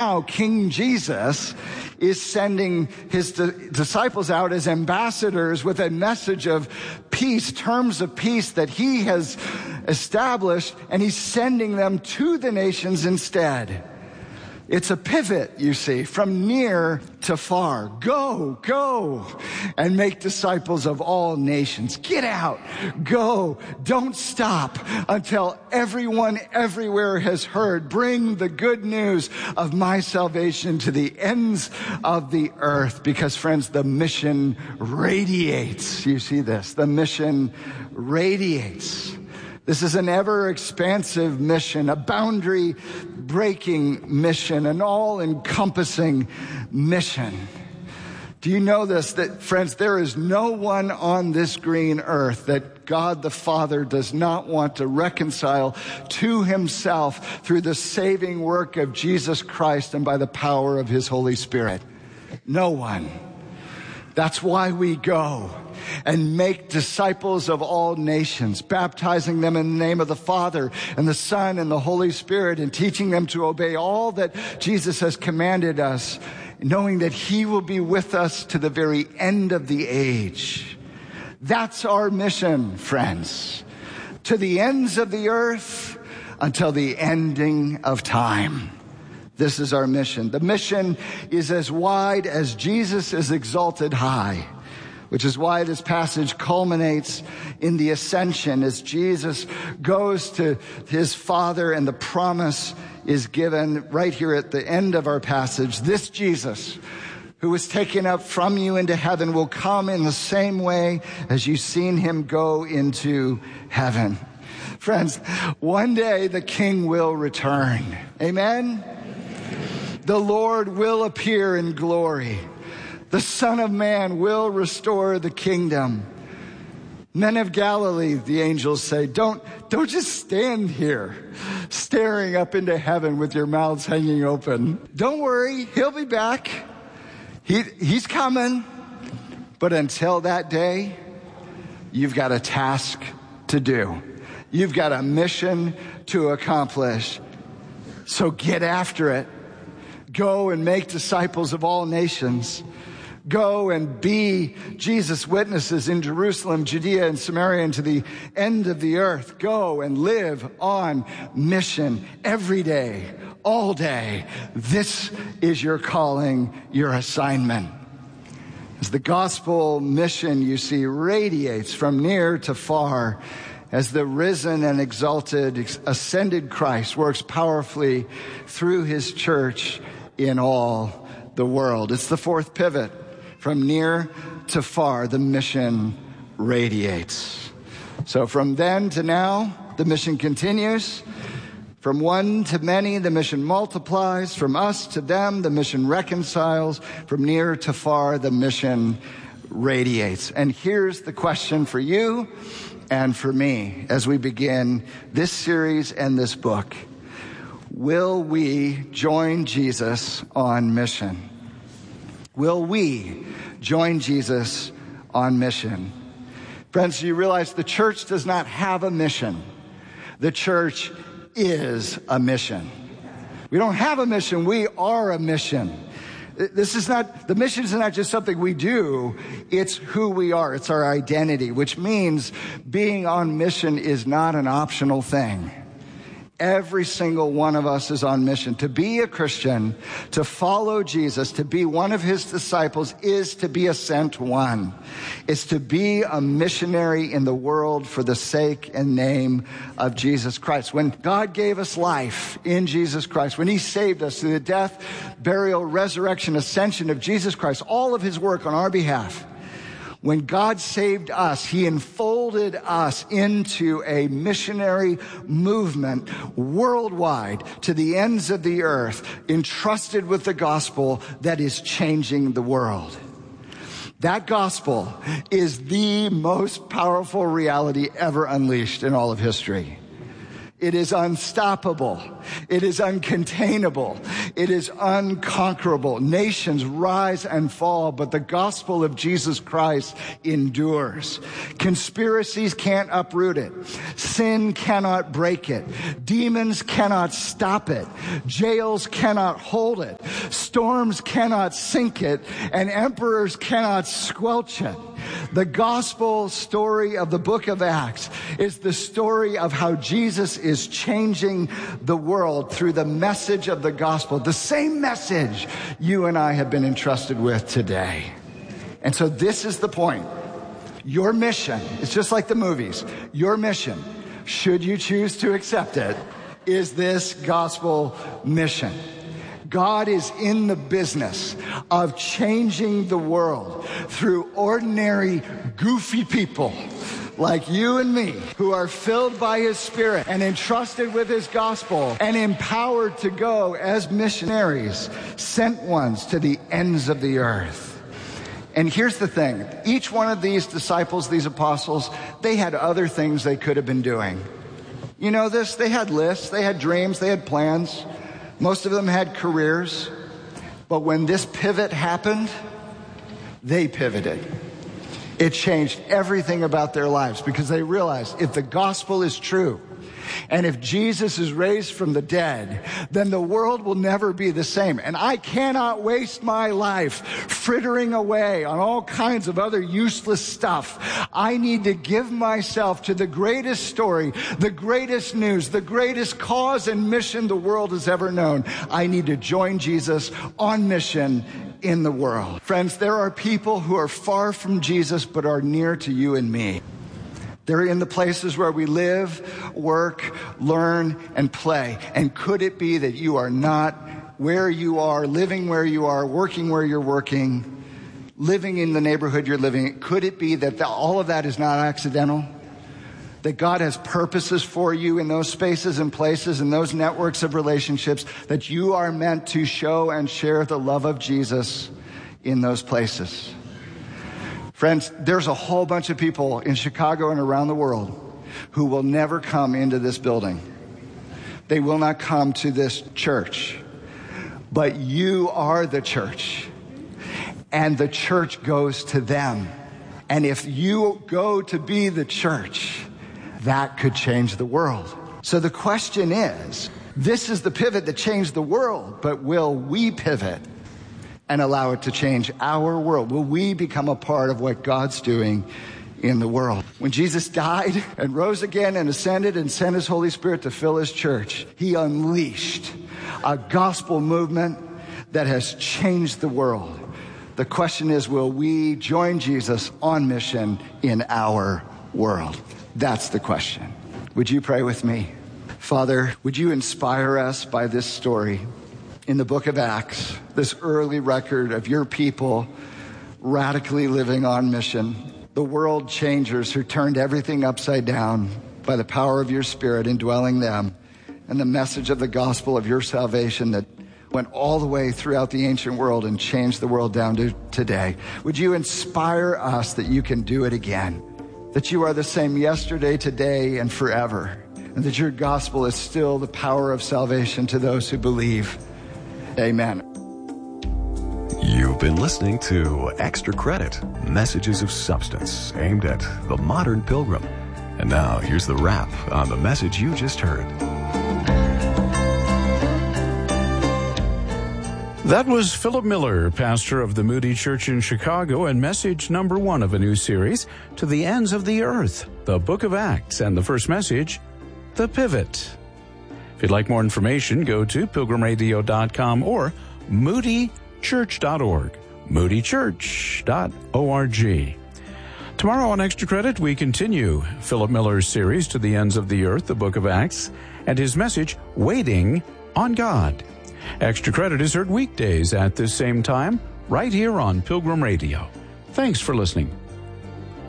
now King Jesus is sending his disciples out as ambassadors with a message of peace, terms of peace that he has established, and he's sending them to the nations instead. It's a pivot, you see, from near to far. Go, and make disciples of all nations. Get out, go, don't stop until everyone everywhere has heard. Bring the good news of my salvation to the ends of the earth. Because, friends, the mission radiates. You see this? The mission radiates. This is an ever-expansive mission, a boundary-breaking mission, an all-encompassing mission. Do you know this, that, friends, there is no one on this green earth that God the Father does not want to reconcile to himself through the saving work of Jesus Christ and by the power of his Holy Spirit? No one. That's why we go and make disciples of all nations, baptizing them in the name of the Father and the Son and the Holy Spirit, and teaching them to obey all that Jesus has commanded us, knowing that he will be with us to the very end of the age. That's our mission, friends. To the ends of the earth until the ending of time. This is our mission. The mission is as wide as Jesus is exalted high, which is why this passage culminates in the ascension as Jesus goes to his Father, and the promise is given right here at the end of our passage. This Jesus, who was taken up from you into heaven, will come in the same way as you've seen him go into heaven. Friends, one day the King will return. Amen? The Lord will appear in glory. The Son of Man will restore the kingdom. Men of Galilee, the angels say, don't just stand here staring up into heaven with your mouths hanging open. Don't worry, he'll be back. He's coming. But until that day, you've got a task to do. You've got a mission to accomplish. So get after it. Go and make disciples of all nations. Go and be Jesus' witnesses in Jerusalem, Judea, and Samaria, and to the end of the earth. Go and live on mission every day, all day. This is your calling, your assignment. As the gospel mission, you see, radiates from near to far, as the risen and exalted, ascended Christ works powerfully through his church in all the world. It's the fourth pivot. From near to far, the mission radiates. So from then to now, the mission continues. From one to many, the mission multiplies. From us to them, the mission reconciles. From near to far, the mission radiates. And here's the question for you and for me as we begin this series and this book. Will we join Jesus on mission? Will we join Jesus on mission? Friends, do you realize the church does not have a mission? The church is a mission. We don't have a mission, we are a mission. The mission is not just something we do, it's who we are, it's our identity, which means being on mission is not an optional thing. Every single one of us is on mission. To be a Christian, to follow Jesus, to be one of his disciples is to be a sent one. It's to be a missionary in the world for the sake and name of Jesus Christ. When God gave us life in Jesus Christ, when he saved us through the death, burial, resurrection, ascension of Jesus Christ, all of his work on our behalf, when God saved us, he enfolded us into a missionary movement worldwide to the ends of the earth, entrusted with the gospel that is changing the world. That gospel is the most powerful reality ever unleashed in all of history. It is unstoppable. It is uncontainable. It is unconquerable. Nations rise and fall, but the gospel of Jesus Christ endures. Conspiracies can't uproot it. Sin cannot break it. Demons cannot stop it. Jails cannot hold it. Storms cannot sink it. And emperors cannot squelch it. The gospel story of the book of Acts is the story of how Jesus is changing the world through the message of the gospel, the same message you and I have been entrusted with today. And so this is the point. Your mission, it's just like the movies, your mission, should you choose to accept it, is this gospel mission. God is in the business of changing the world through ordinary, goofy people like you and me, who are filled by His Spirit and entrusted with His gospel and empowered to go as missionaries, sent ones to the ends of the earth. And here's the thing. Each one of these disciples, these apostles, they had other things they could have been doing. You know this? They had lists, they had dreams, they had plans. Most of them had careers, but when this pivot happened, they pivoted. It changed everything about their lives because they realized if the gospel is true and if Jesus is raised from the dead, then the world will never be the same. And I cannot waste my life frittering away on all kinds of other useless stuff. I need to give myself to the greatest story, the greatest news, the greatest cause and mission the world has ever known. I need to join Jesus on mission in the world. Friends, there are people who are far from Jesus but are near to you and me. They're in the places where we live, work, learn, and play. And could it be that you are not where you are, living where you are, working where you're working, living in the neighborhood you're living in? Could it be that all of that is not accidental? That God has purposes for you in those spaces and places and those networks of relationships, that you are meant to show and share the love of Jesus in those places. Friends, there's a whole bunch of people in Chicago and around the world who will never come into this building. They will not come to this church. But you are the church. And the church goes to them. And if you go to be the church, that could change the world. So the question is, this is the pivot that changed the world, but will we pivot and allow it to change our world? Will we become a part of what God's doing in the world? When Jesus died and rose again and ascended and sent His Holy Spirit to fill His church, He unleashed a gospel movement that has changed the world. The question is, will we join Jesus on mission in our world? That's the question. Would you pray with me? Father, would you inspire us by this story in the book of Acts, this early record of your people radically living on mission, the world changers who turned everything upside down by the power of your Spirit indwelling them, and the message of the gospel of your salvation that went all the way throughout the ancient world and changed the world down to today. Would you inspire us that you can do it again, that you are the same yesterday, today, and forever, and that your gospel is still the power of salvation to those who believe. Amen. You've been listening to Extra Credit, messages of substance aimed at the modern pilgrim. And now here's the wrap on the message you just heard. That was Philip Miller, pastor of the Moody Church in Chicago, and message number 1 of a new series, To the Ends of the Earth, the Book of Acts, and the first message, The Pivot. If you'd like more information, go to pilgrimradio.com or moodychurch.org, moodychurch.org. Tomorrow on Extra Credit, we continue Philip Miller's series, To the Ends of the Earth, the Book of Acts, and his message, Waiting on God. Extra Credit is heard weekdays at this same time, right here on Pilgrim Radio. Thanks for listening.